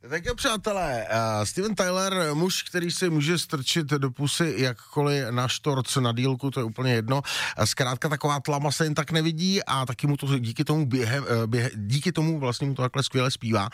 Tak jo, přátelé, Steven Tyler, muž, který si může strčit do pusy jakkoliv na štorc, na dílku, to je úplně jedno. Zkrátka taková tlama se jen tak nevidí a taky mu to díky tomu díky tomu vlastně mu to takhle skvěle zpívá.